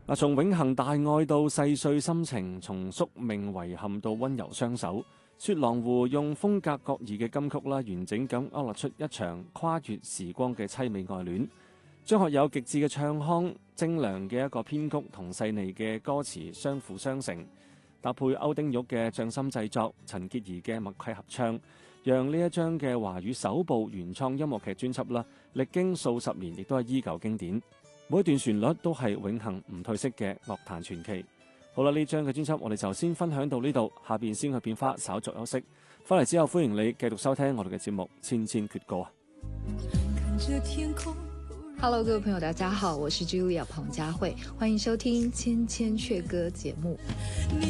從永恆大愛到細碎心情，從宿命遺憾到溫柔相守，雪狼湖用風格各異嘅金曲啦，完整咁勾勒出一場跨越時光嘅凄美愛戀。張學友極致嘅唱腔、精良嘅一個編曲同細膩嘅歌詞相輔相成，搭配歐丁玉嘅匠心製作、陳潔儀嘅默契合唱，讓呢一張嘅華語首部原創音樂劇專輯啦，歷經數十年亦都係依舊經典。每一段旋律都係永恆唔褪色嘅樂壇傳奇。好啦，呢張嘅專輯我哋就先分享到呢度，下邊先去變化，稍作休息。翻嚟之後歡迎你繼續收聽我哋嘅節目《千千闕歌》。 Hello， 各位朋友，大家好，我是 Julia 彭佳慧，歡迎收聽《千千闕歌》節目。